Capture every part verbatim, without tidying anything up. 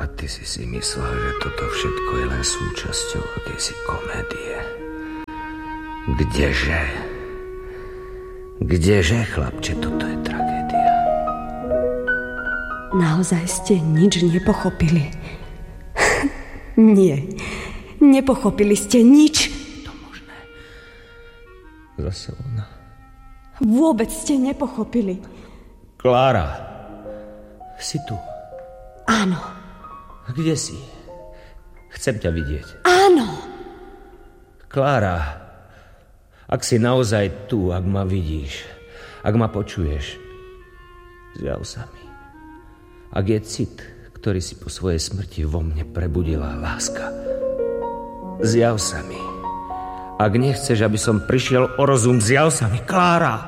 A ty si si myslel, že toto všetko je len súčasťou akejsi komédie. Kdeže? Kdeže, chlapče, toto je tragédia? Naozaj ste nič nepochopili? Nie, nepochopili ste nič. To možné. Zase ona. Vôbec ste nepochopili. Klára, si tu? Áno. Kde si? Chcem ťa vidieť. Áno. Klára, ak si naozaj tu, ak ma vidíš, ak ma počuješ, zjav sa mi. Ak je cit, ktorý si po svojej smrti vo mne prebudila láska, zjav sa mi. Ak nechceš, aby som prišiel o rozum, zjav sa mi. Klára!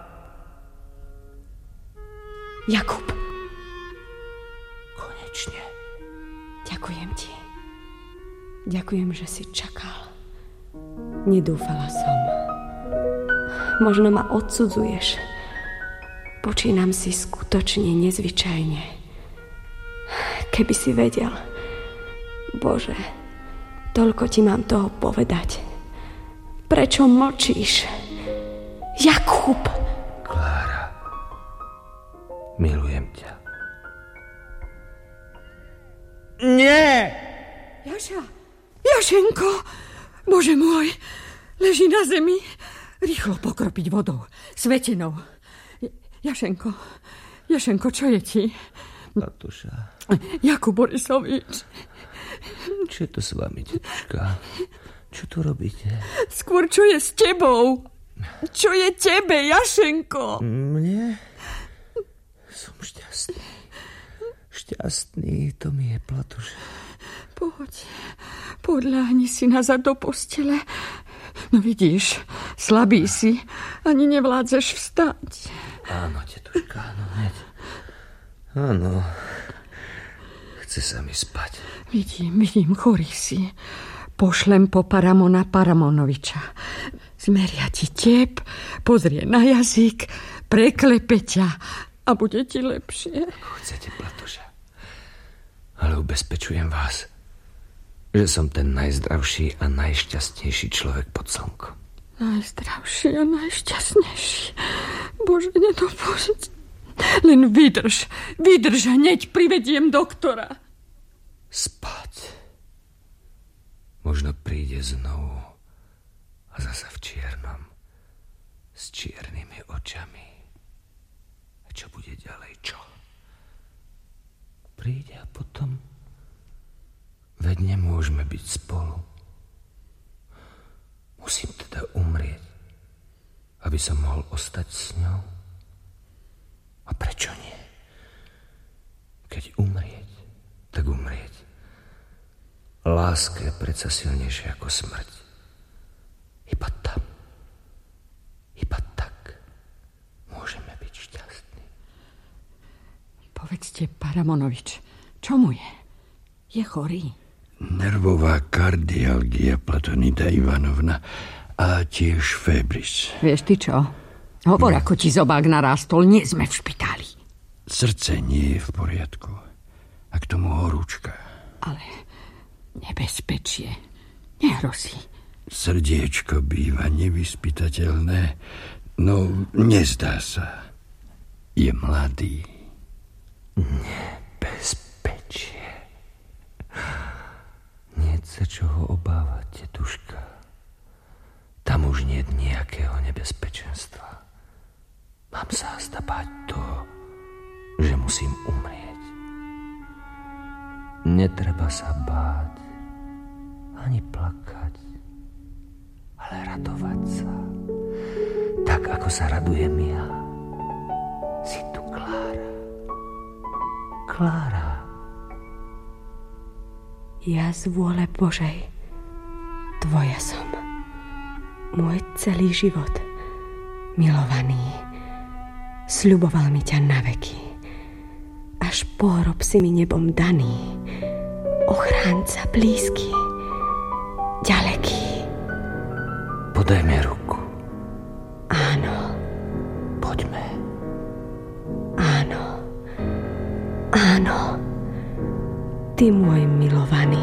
Jakub. Konečne. Ďakujem ti. Ďakujem, že si čakal. Nedúfala som. Možno ma odsudzuješ. Počínam si skutočne nezvyčajne. Keby si vedel. Bože, toľko ti mám toho povedať. Prečo mlčíš? Jakub! Klára, milujem ťa. Nie! Jaša, Jašenko, Bože môj, leží na zemi. Rýchlo pokropiť vodou, svetinou. Jašenko, Jašenko, čo je ti? Natuša. Jakub Borisovič. Čo je to s vami, tetuška? Čo tu robíte? Skôr, čo je s tebou? Čo je tebe, Jašenko? Mne? Som šťastný. Šťastný, to mi je, Platuša. Poď, podľahni si nazad do postele. No vidíš, slabý si, ani nevládzeš vstať. Áno, tetuška, áno, hneď. Áno, chce sa mi spať. Vidím, vidím, chorý si. Pošlem po Paramona Paramonoviča. Zmeria ti tep, pozrie na jazyk, preklepe ťa a bude ti lepšie. Ako chcete, Platuša. Ale ubezpečujem vás, že som ten najzdravší a najšťastnejší človek pod slnkom. Najzdravší a najšťastnejší. Bože, nedopusť. Len vydrž, vydrž, hneď privediem doktora. Spať. Možno príde znovu a zasa v čiernom, s čiernymi očami. A čo bude ďalej, čo? Príde a potom... Veď nemôžeme byť spolu. Musím teda umrieť, aby som mohol ostať s ňou. A prečo nie? Keď umrieť, tak umrieť. Láska je predsa silnejšia ako smrť. Iba tam, iba tak môžeme byť šťastní. Povedzte, Paramonovič, čo mu je? Je chorý? Nervová kardialgia, Platonida Ivanovna, a tiež fébris. Vieš ty čo? Hovor, no. Ako ti zobák narástol, nie sme v špitáli. Srdce nie je v poriadku. A k tomu horúčka. Ale nebezpečie nehrozí. Srdiečko býva nevyspytateľné, no nezdá sa. Je mladý. Nebezpečie. Nie sa čoho obávať, tetuška. Tam už nie je nejakého nebezpečenstva. Mám sa azda báť toho, že musím umrieť. Netreba sa báť, ani plakať, ale radovať sa. Tak, ako sa radujem ja. Si tu, Klára. Klára. Ja z vôle Božej tvoja som. Môj celý život, milovaný, sľuboval mi ťa na veky. Až pôrob si mi nebom daný, ochránca blízky, ďaleký. Podaj mi ruku. Áno. Poďme. Áno. Áno. Ty môj milovaný.